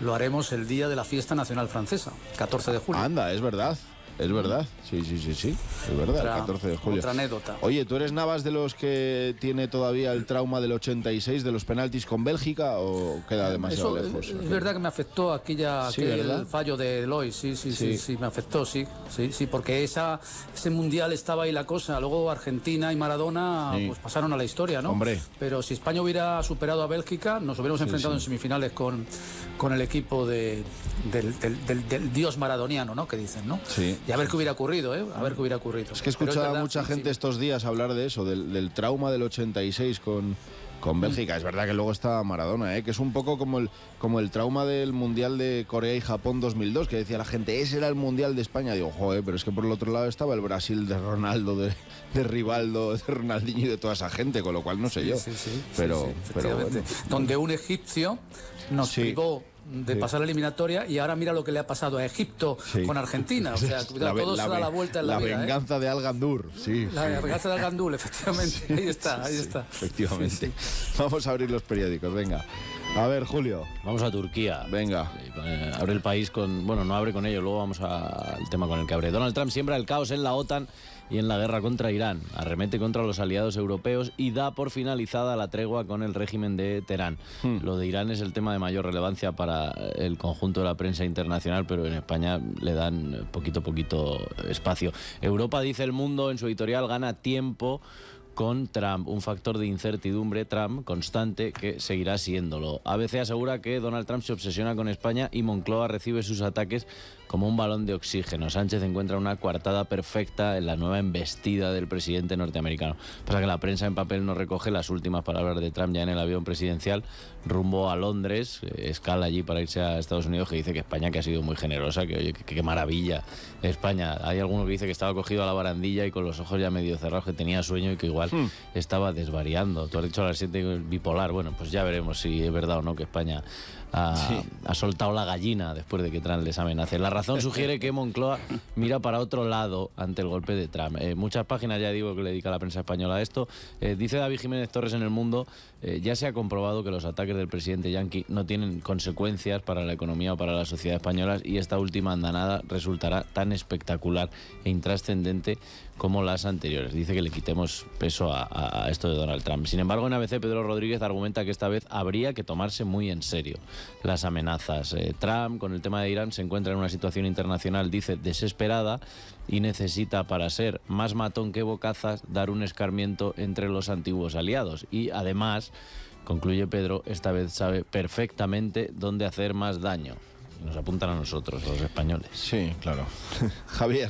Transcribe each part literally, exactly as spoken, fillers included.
lo haremos el día de la fiesta nacional francesa, catorce de julio. Anda, es verdad. Es verdad, sí, sí, sí, sí, es verdad, otra, el catorce de julio. Otra anécdota. Oye, ¿tú eres, Navas, de los que tiene todavía el trauma del ochenta y seis de los penaltis con Bélgica o queda demasiado Eso, lejos? Es, es verdad que me afectó aquella, sí, aquel ¿verdad? fallo de Eloy, sí, sí, sí, sí, sí, me afectó, sí, sí, sí, porque esa, ese mundial estaba ahí la cosa, luego Argentina y Maradona sí. pues pasaron a la historia, ¿no? Hombre. Pero si España hubiera superado a Bélgica, nos hubiéramos sí, enfrentado sí. en semifinales con, con el equipo de, del, del, del, del dios maradoniano, ¿no? Que dicen, ¿no? Sí. Y a ver qué hubiera ocurrido. ¿Eh? A ver qué hubiera ocurrido. Es que he escuchado a mucha sí, gente sí. estos días hablar de eso, del, del trauma del ochenta y seis con, con Bélgica. Es verdad que luego está Maradona, ¿eh? Que es un poco como el, como el trauma del Mundial de Corea y Japón dos mil dos, que decía la gente, ese era el Mundial de España. Digo, joder, pero es que por el otro lado estaba el Brasil de Ronaldo, de, de Rivaldo, de Ronaldinho y de toda esa gente, con lo cual no sé yo. Sí, sí, sí, pero, sí, sí, pero bueno. Donde un egipcio nos sí. privó de sí. pasar la eliminatoria y ahora mira lo que le ha pasado a Egipto sí. con Argentina, o sea, cuidado, la, todo la, se da la vuelta en la, la vida. La venganza ¿eh? de Al Gandur, sí. La sí. venganza de Al Gandur, efectivamente, sí, ahí está, ahí sí, está. Efectivamente. Sí, sí. Vamos a abrir los periódicos, venga. A ver, Julio. Vamos a Turquía. Venga. Eh, abre el país con... Bueno, no abre con ello, luego vamos a, al tema con el que abre. Donald Trump siembra el caos en la OTAN y en la guerra contra Irán. Arremete contra los aliados europeos y da por finalizada la tregua con el régimen de Teherán. Hmm. Lo de Irán es el tema de mayor relevancia para el conjunto de la prensa internacional, pero en España le dan poquito a poquito espacio. Europa, dice El Mundo en su editorial, gana tiempo con Trump, un factor de incertidumbre, Trump, constante, que seguirá siéndolo. A B C asegura que Donald Trump se obsesiona con España y Moncloa recibe sus ataques como un balón de oxígeno. Sánchez encuentra una coartada perfecta en la nueva embestida del presidente norteamericano. Pasa que la prensa en papel no recoge las últimas palabras de Trump ya en el avión presidencial rumbo a Londres, eh, escala allí para irse a Estados Unidos, que dice que España que ha sido muy generosa, que oye, que, que maravilla España. Hay alguno que dice que estaba cogido a la barandilla y con los ojos ya medio cerrados, que tenía sueño y que igual hmm. estaba desvariando. Tú has dicho a las siete bipolar. Bueno, pues ya veremos si es verdad o no que España ha, sí. ha soltado la gallina después de que Trump les amenace. La razón sugiere que Moncloa mira para otro lado ante el golpe de Trump. Eh, muchas páginas, ya digo, que le dedica la prensa española a esto. Eh, dice David Jiménez Torres en El Mundo, eh, ya se ha comprobado que los ataques del presidente yanqui no tienen consecuencias para la economía o para la sociedad española, y esta última andanada resultará tan espectacular e intrascendente como las anteriores. Dice que le quitemos peso a, a, a esto de Donald Trump. Sin embargo, en A B C, Pedro Rodríguez argumenta que esta vez habría que tomarse muy en serio las amenazas. Eh, Trump, con el tema de Irán, se encuentra en una situación internacional, dice, desesperada, y necesita, para ser más matón que bocazas, dar un escarmiento entre los antiguos aliados. Y además, concluye Pedro, esta vez sabe perfectamente dónde hacer más daño. Y nos apuntan a nosotros, a los españoles. Sí, claro. Javier.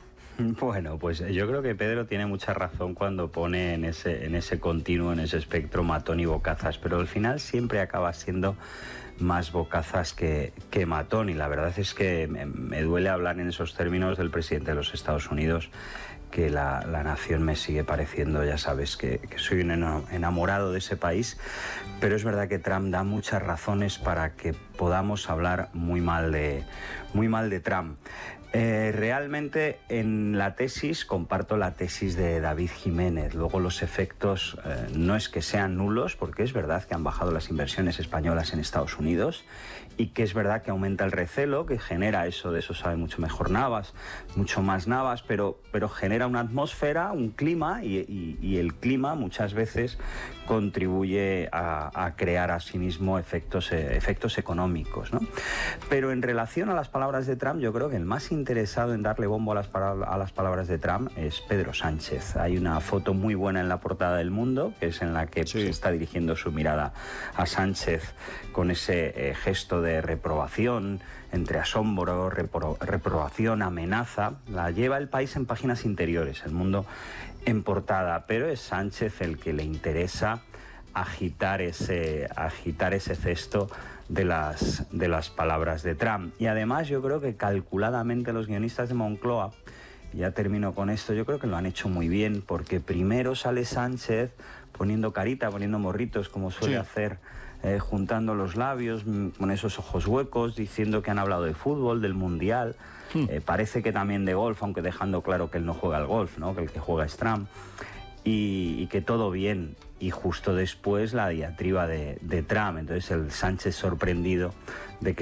Bueno, pues yo creo que Pedro tiene mucha razón cuando pone en ese, en ese continuo, en ese espectro matón y bocazas, pero al final siempre acaba siendo más bocazas que, que matón, y la verdad es que me, me duele hablar en esos términos del presidente de los Estados Unidos, que la, la nación me sigue pareciendo, ya sabes, que, que soy un enamorado de ese país, pero es verdad que Trump da muchas razones para que podamos hablar muy mal de, muy mal de Trump. Eh, realmente en la tesis comparto la tesis de David Jiménez. Luego los efectos eh, no es que sean nulos, porque es verdad que han bajado las inversiones españolas en Estados Unidos y que es verdad que aumenta el recelo, que genera eso, de eso sabe mucho mejor Navas, mucho más Navas, pero, pero genera una atmósfera, un clima, y, y, y el clima muchas veces contribuye a, a crear asimismo efectos, eh, efectos económicos, ¿no? Pero en relación a las palabras de Trump, yo creo que el más interesado en darle bombo a las, a las palabras de Trump es Pedro Sánchez. Hay una foto muy buena en la portada del Mundo, que es en la que sí. pues, está dirigiendo su mirada a Sánchez con ese eh, gesto de reprobación, entre asombro, repro, reprobación, amenaza. La lleva el país en páginas interiores, El Mundo en portada, pero es Sánchez el que le interesa agitar ese, agitar ese cesto de las, de las palabras de Trump. Y además yo creo que calculadamente los guionistas de Moncloa, ya termino con esto, yo creo que lo han hecho muy bien, porque primero sale Sánchez poniendo carita, poniendo morritos, como suele sí. hacer, eh, juntando los labios, con esos ojos huecos, diciendo que han hablado de fútbol, del Mundial, hmm. eh, parece que también de golf, aunque dejando claro que él no juega al golf, ¿no? Que el que juega es Trump, y, y que todo bien. Y justo después la diatriba de, de Trump. Entonces el Sánchez sorprendido de que